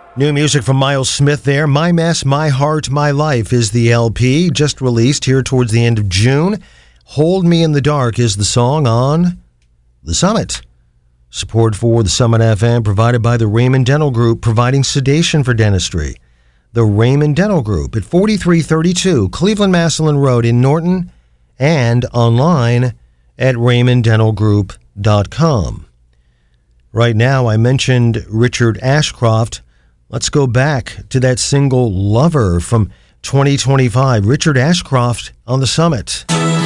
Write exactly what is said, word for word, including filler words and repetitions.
New music from Miles Smith there. My Mess, My Heart, My Life is the L P, just released here towards the end of June. Hold Me in the Dark is the song on The Summit. Support for the Summit F M provided by the Raymond Dental Group, providing sedation for dentistry. The Raymond Dental Group at forty-three thirty-two Cleveland Massillon Road in Norton, and online at raymond dental group dot com. Right now, I mentioned Richard Ashcroft. Let's go back to that single Lover from twenty twenty-five. Richard Ashcroft on the Summit.